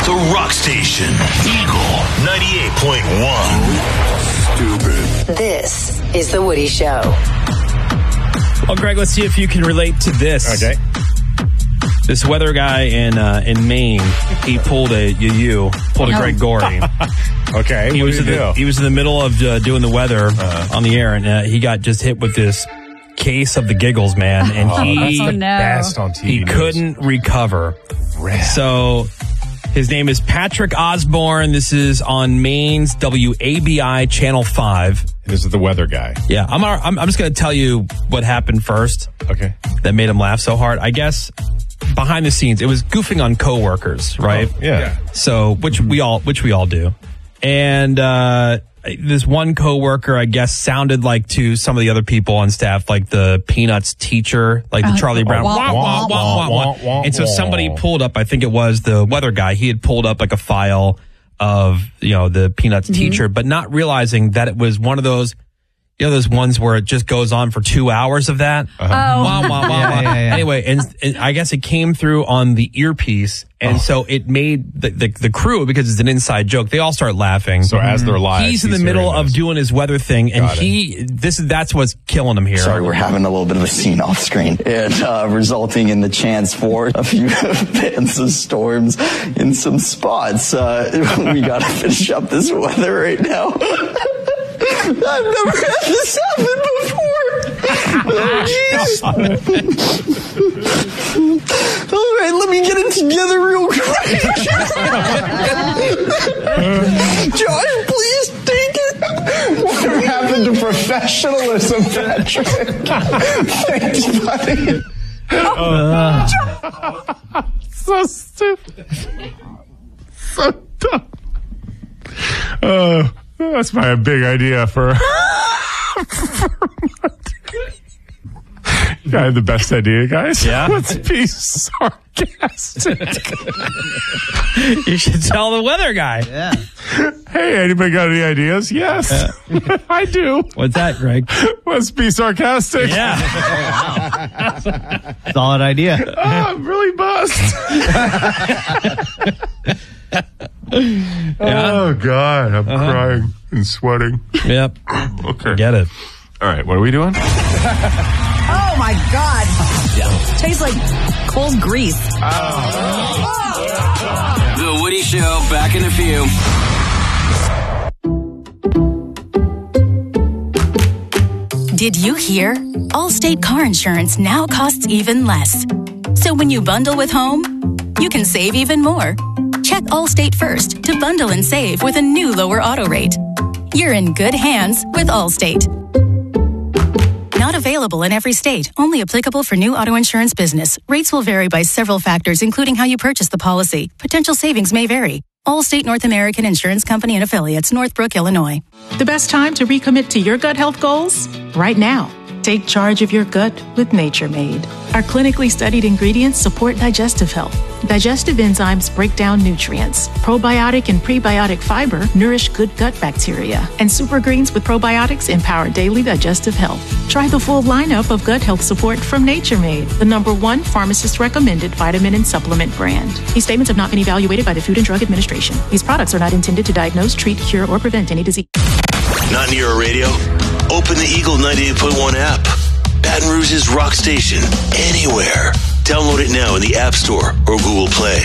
The Rock Station. Eagle 98.1. Stupid. This is The Woody Show. Well, Greg, let's see if you can relate to this. Okay. This weather guy in Maine, he pulled a Greg Gorey. Okay. He was in the middle of doing the weather on the air, and he got just hit with this case of the giggles, man, and best on TV he couldn't recover. So his name is Patrick Osborne. This is on Maine's WABI Channel 5. This is the weather guy. Yeah, I'm just going to tell you what happened first. Okay. That made him laugh so hard. I guess behind the scenes, it was goofing on coworkers, right? Oh, yeah. So which we all do, and this one coworker, I guess, sounded like to some of the other people on staff, like the Peanuts teacher, like the Charlie Brown. Wah, wah, wah, wah, wah. And so somebody pulled up, I think it was the weather guy, he had pulled up like a file of, the Peanuts teacher, but not realizing that it was one of those, those ones where it just goes on for 2 hours of that. Wah, wah, wah, wah. Anyway, and I guess it came through on the earpiece, and so it made the crew, because it's an inside joke, they all start laughing. So as they're live, he's in the middle of doing his weather thing, and that's what's killing him here. Sorry, we're having a little bit of a scene off screen, and resulting in the chance for a few fans of storms in some spots. We got to finish up this weather right now. I've never had this happen before. Oh, jeez. All right, let me get it together real quick. Josh, please take it. What happened to professionalism, Patrick? Thanks, buddy. So stupid. So dumb. That's my big idea for I had the best idea, guys. Yeah? Let's be sarcastic. You should tell the weather guy. Yeah. Hey, anybody got any ideas? Yes. I do. What's that, Greg? Let's be sarcastic. Yeah. Solid idea. Oh, I'm really buzzed. Oh, God. I'm crying and sweating. Yep. Okay. Get it. All right. What are we doing? Oh, my God. Tastes like cold grease. The Woody Show, back in a few. Did you hear? Allstate car insurance now costs even less. So when you bundle with home, you can save even more. Check Allstate first to bundle and save with a new lower auto rate. You're in good hands with Allstate. Not available in every state. Only applicable for new auto insurance business. Rates will vary by several factors, including how you purchase the policy. Potential savings may vary. Allstate North American Insurance Company and Affiliates, Northbrook, Illinois. The best time to recommit to your gut health goals? Right now. Take charge of your gut with Nature Made. Our clinically studied ingredients support digestive health. Digestive enzymes break down nutrients. Probiotic and prebiotic fiber nourish good gut bacteria. And super greens with probiotics empower daily digestive health. Try the full lineup of gut health support from Nature Made, the #1 pharmacist-recommended vitamin and supplement brand. These statements have not been evaluated by the Food and Drug Administration. These products are not intended to diagnose, treat, cure, or prevent any disease. Not near a radio? Open the Eagle 98.1 app. Baton Rouge's Rock Station. Anywhere. Download it now in the App Store or Google Play.